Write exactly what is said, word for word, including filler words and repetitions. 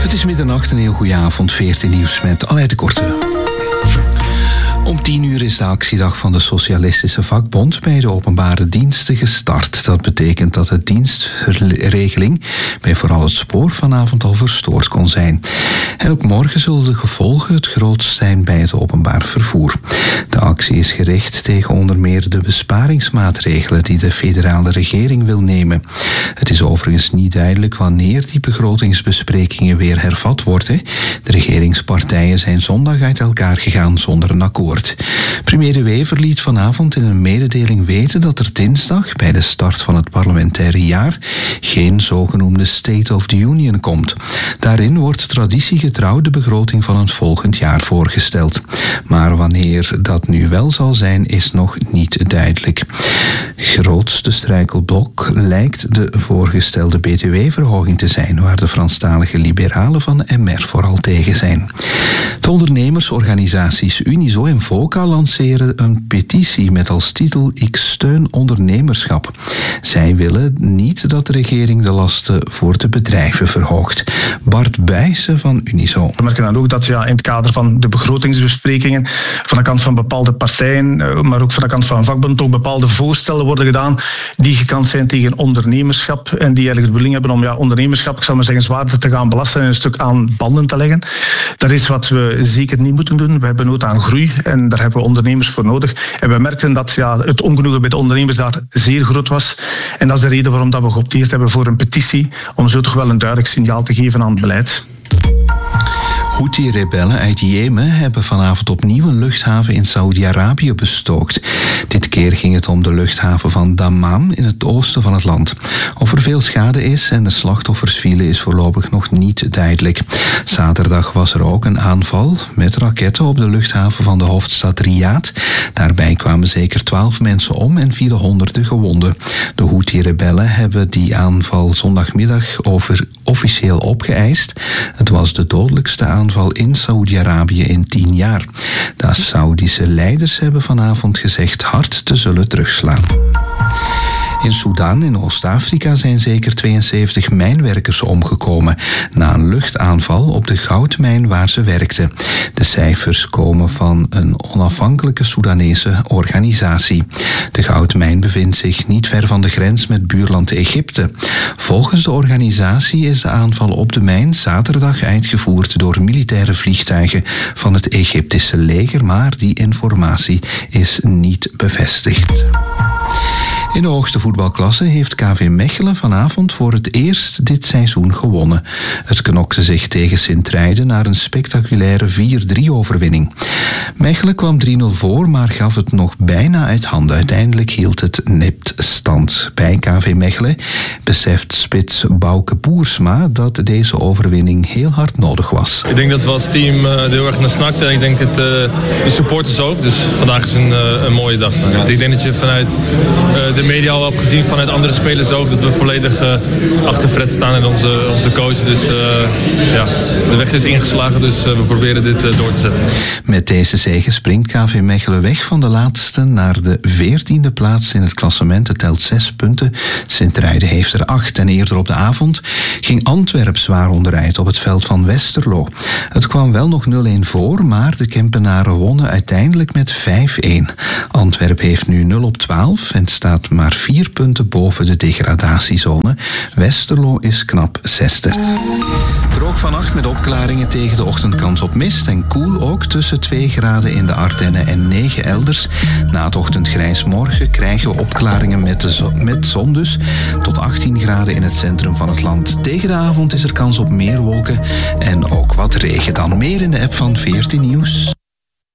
Het is middernacht, een heel goede avond. veertien nieuws met Aleid de Korte. Om tien uur is de actiedag van de Socialistische Vakbond bij de openbare diensten gestart. Dat betekent dat de dienstregeling bij vooral het spoor vanavond al verstoord kon zijn. En ook morgen zullen de gevolgen het grootst zijn bij het openbaar vervoer. De actie is gericht tegen onder meer de besparingsmaatregelen die de federale regering wil nemen. Het is overigens niet duidelijk wanneer die begrotingsbesprekingen weer hervat worden. De regeringspartijen zijn zondag uit elkaar gegaan zonder een akkoord. Premier De Wever liet vanavond in een mededeling weten dat er dinsdag bij de start van het parlementaire jaar geen zogenoemde State of the Union komt. Daarin wordt traditiegetrouw de begroting van het volgend jaar voorgesteld. Maar wanneer dat nu wel zal zijn, is nog niet duidelijk. Grootste struikelblok lijkt de voorgestelde B T W-verhoging te zijn, waar de Franstalige liberalen van de M R vooral tegen zijn. De ondernemersorganisaties Unizo en VOCA lanceren een petitie met als titel Ik steun ondernemerschap. Zij willen niet dat de regering de lasten voor de bedrijven verhoogt. Bart Buijsen van Unizo. We merken dan ook dat ja, in het kader van de begrotingsbesprekingen van de kant van bepaalde partijen, maar ook van de kant van vakbond, ook bepaalde voorstellen worden gedaan die gekant zijn tegen ondernemerschap en die eigenlijk de bedoeling hebben om ja, ondernemerschap, ik zal maar zeggen, zwaarder te gaan belasten en een stuk aan banden te leggen. Dat is wat we zeker niet moeten doen. We hebben nood aan groei en daar hebben we ondernemers voor nodig. En we merkten dat ja, het ongenoegen bij de ondernemers daar zeer groot was. En dat is de reden waarom dat we geopteerd hebben voor een petitie, om zo toch wel een duidelijk signaal te geven aan het beleid. Houthi-rebellen uit Jemen hebben vanavond opnieuw een luchthaven in Saoedi-Arabië bestookt. Dit keer ging het om de luchthaven van Dammam in het oosten van het land. Of er veel schade is en de slachtoffers vielen is voorlopig nog niet duidelijk. Zaterdag was er ook een aanval met raketten op de luchthaven van de hoofdstad Riyadh. Daarbij kwamen zeker twaalf mensen om en vielen honderden gewonden. De Houthi-rebellen hebben die aanval zondagmiddag over officieel opgeëist. Het was de dodelijkste aanval in Saoedi-Arabië in tien jaar. De Saoedische leiders hebben vanavond gezegd hard te zullen terugslaan. In Sudan in Oost-Afrika zijn zeker tweeënzeventig mijnwerkers omgekomen na een luchtaanval op de goudmijn waar ze werkten. De cijfers komen van een onafhankelijke Soedanese organisatie. De goudmijn bevindt zich niet ver van de grens met buurland Egypte. Volgens de organisatie is de aanval op de mijn zaterdag uitgevoerd door militaire vliegtuigen van het Egyptische leger, maar die informatie is niet bevestigd. In de hoogste voetbalklasse heeft K V Mechelen vanavond voor het eerst dit seizoen gewonnen. Het knokte zich tegen Sint-Truiden naar een spectaculaire vier drie overwinning. Mechelen kwam drie nul voor, maar gaf het nog bijna uit handen. Uiteindelijk hield het nipt stand. Bij K V Mechelen beseft spits Bouke Boersma dat deze overwinning heel hard nodig was. Ik denk dat we als team uh, er heel erg naar snakten en ik denk het, uh, de supporters ook. Dus vandaag is een, uh, een mooie dag. Ja. Ik denk dat je vanuit uh, de media al hebt gezien, vanuit andere spelers ook, dat we volledig uh, achter Fred staan en onze, onze coach. Dus uh, ja, de weg is ingeslagen, dus uh, we proberen dit uh, door te zetten. Met deze zege springt K V Mechelen weg van de laatste naar de veertiende plaats in het klassement. Het telt zes punten. Sint-Truiden heeft er acht. En eerder op de avond ging Antwerp zwaar onderuit op het veld van Westerlo. Het kwam wel nog nul een voor, maar de Kempenaren wonnen uiteindelijk met vijf een. Antwerp heeft nu nul op twaalf en staat maar vier punten boven de degradatiezone. Westerlo is knap zesde. Droog vannacht met opklaringen tegen de ochtendkans op mist en koel ook tussen twee graden in de Ardennen en negen elders. Na het ochtendgrijs morgen krijgen we opklaringen met, de zon, met zon dus tot achttien graden in het centrum van het land. Tegen de avond is er kans op meer wolken en ook wat regen. Dan meer in de app van veertien Nieuws.